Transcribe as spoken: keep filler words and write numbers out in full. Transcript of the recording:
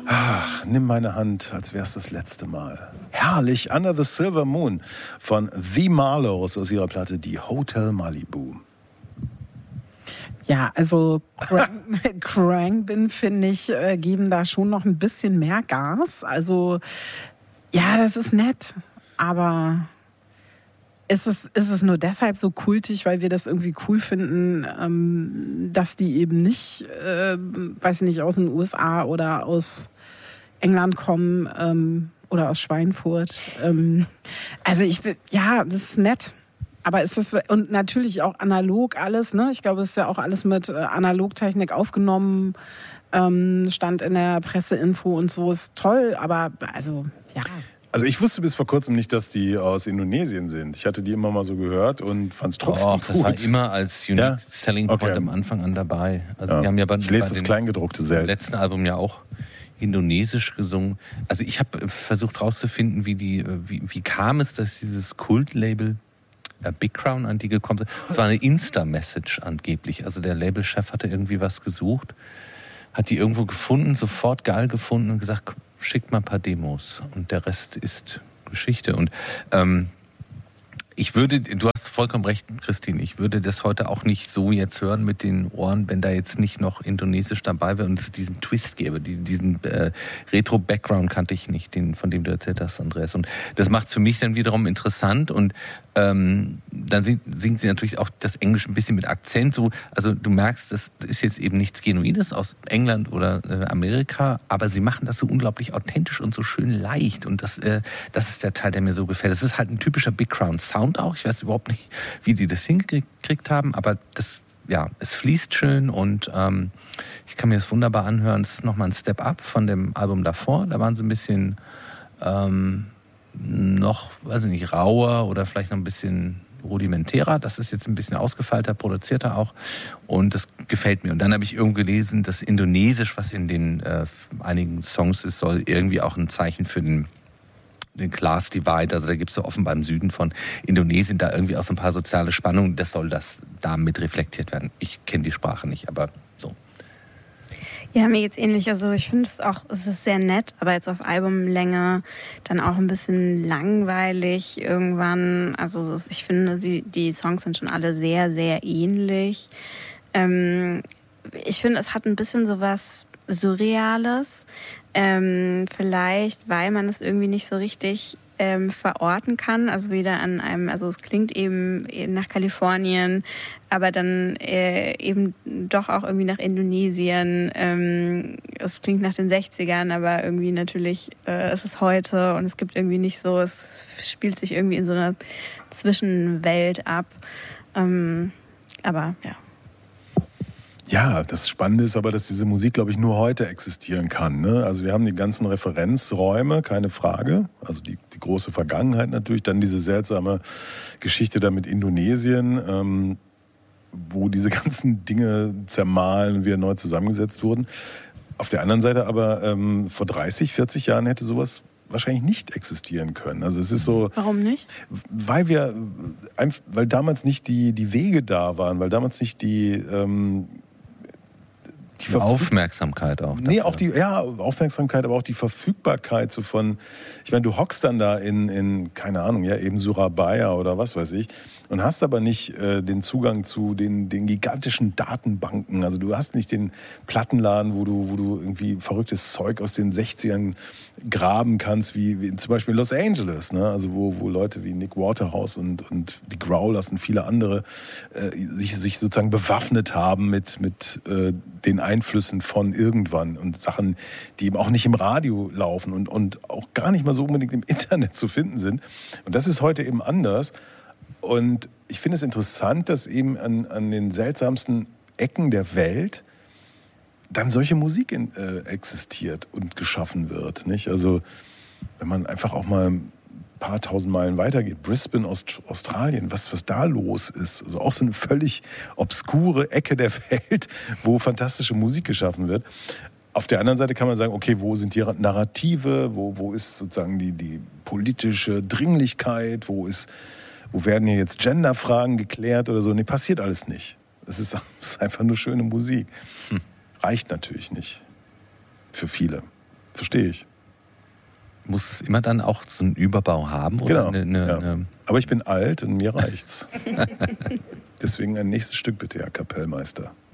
Ach, nimm meine Hand, als wäre es das letzte Mal. Herrlich, Under the Silver Moon von The Marlows aus ihrer Platte Die Hotel Malibu. Ja, also Crank, Crankbin, finde ich, äh, geben da schon noch ein bisschen mehr Gas. Also ja, das ist nett, aber ist es, ist es nur deshalb so kultig, weil wir das irgendwie cool finden, ähm, dass die eben nicht, äh, weiß nicht, aus den U S A oder aus England kommen ähm, oder aus Schweinfurt. Ähm, also ich will, ja, das ist nett. Aber ist das, und natürlich auch analog alles, ne? Ich glaube, es ist ja auch alles mit äh, Analogtechnik aufgenommen, ähm, stand in der Presseinfo und so, ist toll, aber also, ja. Also ich wusste bis vor kurzem nicht, dass die aus Indonesien sind. Ich hatte die immer mal so gehört und fand es trotzdem oh, gut. Das war immer als Unique ja? Selling Point okay. am Anfang an dabei. Also ja. die haben ja bei, ich lese bei das Kleingedruckte selten. letzten Album ja auch indonesisch gesungen. Also ich habe versucht rauszufinden, wie die, wie, wie kam es, dass dieses Kultlabel Big Crown an die gekommen sind. Es war eine Insta-Message angeblich. Also der Labelchef hatte irgendwie was gesucht, hat die irgendwo gefunden, sofort geil gefunden und gesagt, schickt mal ein paar Demos. Und der Rest ist Geschichte. Und ähm, ich würde, du hast vollkommen recht, Christine, ich würde das heute auch nicht so jetzt hören mit den Ohren, wenn da jetzt nicht noch Indonesisch dabei wäre und es diesen Twist gäbe. Die, diesen äh, Retro-Background kannte ich nicht, den, von dem du erzählt hast, Andreas. Und das macht es für mich dann wiederum interessant und ähm, dann singt, singt sie natürlich auch das Englisch ein bisschen mit Akzent. So, also du merkst, das ist jetzt eben nichts Genuines aus England oder äh, Amerika, aber sie machen das so unglaublich authentisch und so schön leicht. Und das, äh, das ist der Teil, der mir so gefällt. Das ist halt ein typischer Big Crown Sound auch. Ich weiß überhaupt nicht, wie die das hingekriegt haben, aber das, ja, es fließt schön und ähm, ich kann mir das wunderbar anhören. Es ist nochmal ein Step up von dem Album davor. Da waren sie ein bisschen ähm, noch, weiß ich nicht, rauer oder vielleicht noch ein bisschen rudimentärer. Das ist jetzt ein bisschen ausgefeilter, produzierter auch. Und das gefällt mir. Und dann habe ich irgendwo gelesen, dass Indonesisch, was in den äh, einigen Songs ist, soll irgendwie auch ein Zeichen für den den Class Divide, also da gibt es ja offenbar im Süden von Indonesien da irgendwie auch so ein paar soziale Spannungen, das soll das damit reflektiert werden. Ich kenne die Sprache nicht, aber so. Ja, mir geht's ähnlich. Also ich finde es auch, es ist sehr nett, aber jetzt auf Albumlänge dann auch ein bisschen langweilig irgendwann. Also ist, ich finde, sie, die Songs sind schon alle sehr, sehr ähnlich. Ähm, ich finde, es hat ein bisschen sowas Surreales. Ähm, vielleicht, weil man es irgendwie nicht so richtig ähm, verorten kann. Also wieder an einem, also es klingt eben nach Kalifornien, aber dann äh, eben doch auch irgendwie nach Indonesien. Ähm, es klingt nach den sechzigern, aber irgendwie natürlich äh, ist es heute und es gibt irgendwie nicht so, es spielt sich irgendwie in so einer Zwischenwelt ab. Ähm, aber ja. Ja, das Spannende ist aber, dass diese Musik, glaube ich, nur heute existieren kann. Ne? Also wir haben die ganzen Referenzräume, keine Frage. Also die, die große Vergangenheit natürlich. Dann diese seltsame Geschichte da mit Indonesien, ähm, wo diese ganzen Dinge zermahlen und wieder neu zusammengesetzt wurden. Auf der anderen Seite aber ähm, vor dreißig, vierzig Jahren hätte sowas wahrscheinlich nicht existieren können. Also es ist so. Warum nicht? Weil wir, weil damals nicht die, die Wege da waren, weil damals nicht die... Ähm, Die Verfüg- Aufmerksamkeit auch. Nee, auch die, ja, Aufmerksamkeit, aber auch die Verfügbarkeit so von, ich meine, du hockst dann da in, in, keine Ahnung, ja, eben Surabaya oder was weiß ich und hast aber nicht äh, den Zugang zu den, den gigantischen Datenbanken. Also du hast nicht den Plattenladen, wo du, wo du irgendwie verrücktes Zeug aus den sechzigern graben kannst, wie, wie zum Beispiel Los Angeles, ne? Also wo, wo Leute wie Nick Waterhouse und, und die Growlers und viele andere äh, sich, sich sozusagen bewaffnet haben mit, mit äh, den Einflüssen von irgendwann und Sachen, die eben auch nicht im Radio laufen und, und auch gar nicht mal so unbedingt im Internet zu finden sind. Und das ist heute eben anders. Und ich finde es interessant, dass eben an, an den seltsamsten Ecken der Welt dann solche Musik in, äh, existiert und geschaffen wird. Nicht? Also wenn man einfach auch mal ein paar tausend Meilen weitergeht, Brisbane, Aust- Australien, was, was da los ist. Also auch so eine völlig obskure Ecke der Welt, wo fantastische Musik geschaffen wird. Auf der anderen Seite kann man sagen, okay, wo sind die Narrative, wo, wo ist sozusagen die, die politische Dringlichkeit, wo, ist, wo werden hier jetzt Genderfragen geklärt oder so. Nee, passiert alles nicht. Es ist, es ist einfach nur schöne Musik. Hm. Reicht natürlich nicht für viele. Verstehe ich. Muss es immer dann auch so einen Überbau haben? Genau. Oder eine, eine, ja. eine Aber ich bin alt und mir reicht's. Deswegen ein nächstes Stück bitte, Herr Kapellmeister.